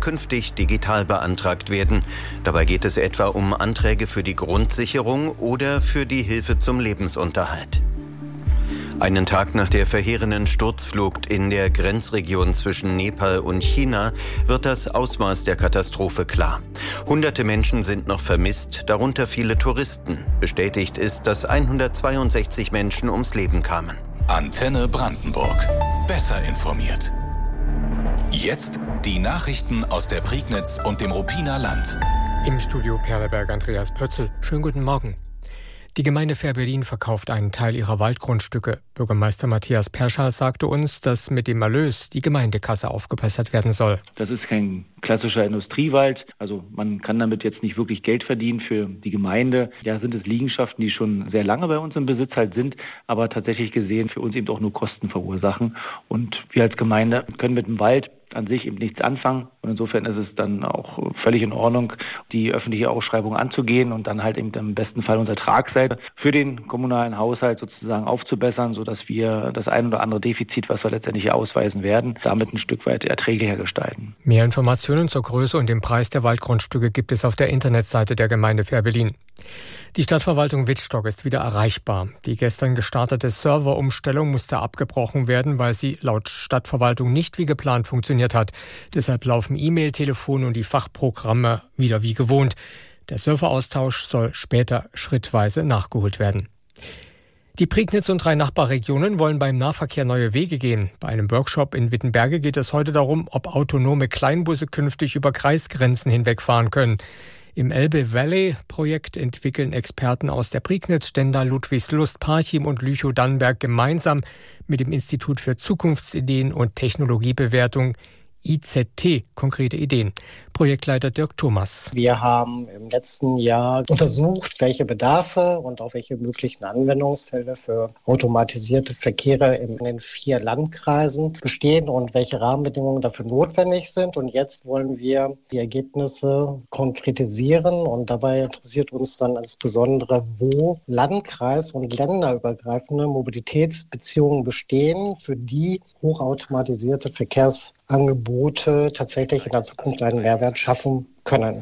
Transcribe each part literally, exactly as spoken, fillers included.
künftig digital beantragt werden. Dabei geht es etwa um Anträge für die Grundsicherung oder für die Hilfe zum Lebensunterhalt. Einen Tag nach der verheerenden Sturzflucht in der Grenzregion zwischen Nepal und China wird das Ausmaß der Katastrophe klar. Hunderte Menschen sind noch vermisst, darunter viele Touristen. Bestätigt ist, dass hundertzweiundsechzig Menschen ums Leben kamen. Antenne Brandenburg. Besser informiert. Jetzt die Nachrichten aus der Prignitz und dem Ruppiner Land. Im Studio Perleberg Andreas Pötzl. Schönen guten Morgen. Die Gemeinde Fehrbellin verkauft einen Teil ihrer Waldgrundstücke. Bürgermeister Matthias Perschal sagte uns, dass mit dem Erlös die Gemeindekasse aufgebessert werden soll. Das ist kein klassischer Industriewald. Also man kann damit jetzt nicht wirklich Geld verdienen für die Gemeinde. Ja, sind es Liegenschaften, die schon sehr lange bei uns im Besitz halt sind, aber tatsächlich gesehen für uns eben auch nur Kosten verursachen. Und wir als Gemeinde können mit dem Wald an sich eben nichts anfangen. Und insofern ist es dann auch völlig in Ordnung, die öffentliche Ausschreibung anzugehen und dann halt eben im besten Fall unsere Tragseite für den kommunalen Haushalt sozusagen aufzubessern, sodass wir das ein oder andere Defizit, was wir letztendlich ausweisen werden, damit ein Stück weit erträglicher gestalten. Mehr Informationen zur Größe und dem Preis der Waldgrundstücke gibt es auf der Internetseite der Gemeinde Fehrbellin. Die Stadtverwaltung Wittstock ist wieder erreichbar. Die gestern gestartete Serverumstellung musste abgebrochen werden, weil sie laut Stadtverwaltung nicht wie geplant funktioniert hat. Deshalb laufen E-Mail, Telefon und die Fachprogramme wieder wie gewohnt. Der Serveraustausch soll später schrittweise nachgeholt werden. Die Prignitz und drei Nachbarregionen wollen beim Nahverkehr neue Wege gehen. Bei einem Workshop in Wittenberge geht es heute darum, ob autonome Kleinbusse künftig über Kreisgrenzen hinwegfahren können. Im Elbe Valley-Projekt entwickeln Experten aus der Prignitz, Stendal, Ludwigslust, Parchim und Lüchow-Dannenberg gemeinsam mit dem Institut für Zukunftsideen und Technologiebewertung I Z T konkrete Ideen. Projektleiter Dirk Thomas. Wir haben im letzten Jahr untersucht, welche Bedarfe und auch welche möglichen Anwendungsfelder für automatisierte Verkehre in den vier Landkreisen bestehen und welche Rahmenbedingungen dafür notwendig sind. Und jetzt wollen wir die Ergebnisse konkretisieren und dabei interessiert uns dann insbesondere, wo Landkreis- und länderübergreifende Mobilitätsbeziehungen bestehen, für die hochautomatisierte Verkehrsangebote tatsächlich in der Zukunft einen Mehrwert schaffen können.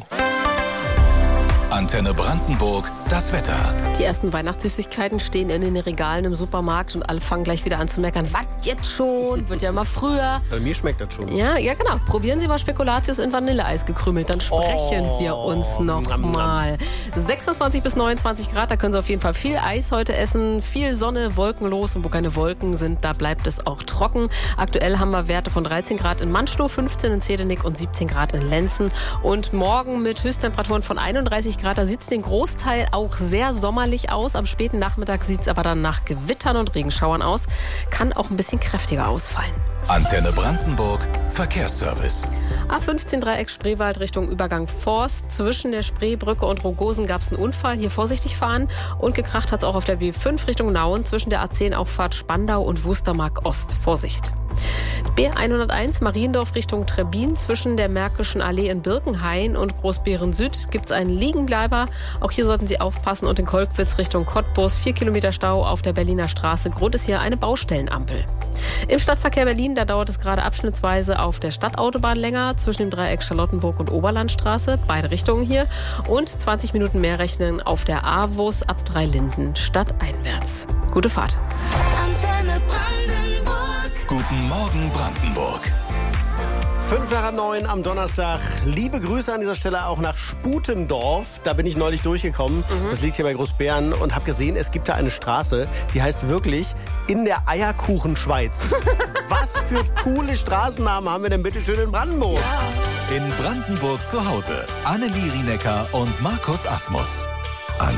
Antenne Brandenburg, das Wetter. Die ersten Weihnachtssüßigkeiten stehen in den Regalen im Supermarkt und alle fangen gleich wieder an zu meckern. Was, jetzt schon? Wird ja immer früher. Bei mir schmeckt das schon. Ja, ja genau. Probieren Sie mal Spekulatius in Vanilleeis gekrümelt, dann sprechen oh, wir uns noch mal. sechsundzwanzig bis neunundzwanzig Grad, da können Sie auf jeden Fall viel Eis heute essen. Viel Sonne, wolkenlos, und wo keine Wolken sind, da bleibt es auch trocken. Aktuell haben wir Werte von dreizehn Grad in Manstow, fünfzehn in Zedenick und siebzehn Grad in Lenzen. Und morgen mit Höchsttemperaturen von einunddreißig Grad, da sieht es den Großteil auch sehr sommerlich aus. Am späten Nachmittag sieht es aber dann nach Gewittern und Regenschauern aus. Kann auch ein bisschen kräftiger ausfallen. Antenne Brandenburg, Verkehrsservice. A fünfzehn Dreieck Spreewald Richtung Übergang Forst. Zwischen der Spreebrücke und Rogosen gab es einen Unfall. Hier vorsichtig fahren. Und gekracht hat es auch auf der B fünf Richtung Nauen. Zwischen der A zehn Auffahrt Spandau und Wustermark Ost. Vorsicht. B hunderteins Mariendorf Richtung Trebbin. Zwischen der Märkischen Allee in Birkenhain und Großbeeren Süd gibt es einen Liegenbleiber. Auch hier sollten Sie aufpassen. Und in Kolkwitz Richtung Cottbus. Vier Kilometer Stau auf der Berliner Straße. Grund ist hier eine Baustellenampel. Im Stadtverkehr Berlin, da dauert es gerade abschnittsweise auf der Stadtautobahn länger. Zwischen dem Dreieck Charlottenburg und Oberlandstraße. Beide Richtungen hier. Und zwanzig Minuten mehr rechnen auf der A-Wus ab Dreilinden stadteinwärts. Gute Fahrt. Antenne Brandenburg. Guten Morgen Brandenburg. Fünf nach halb neun am Donnerstag. Liebe Grüße an dieser Stelle auch nach Sputendorf. Da bin ich neulich durchgekommen. Mhm. Das liegt hier bei Großbären und habe gesehen, es gibt da eine Straße, die heißt wirklich in der Eierkuchenschweiz. Was für coole Straßennamen haben wir denn bitte schön in Brandenburg? Ja. In Brandenburg zu Hause. Annelie Rienecker und Markus Asmus.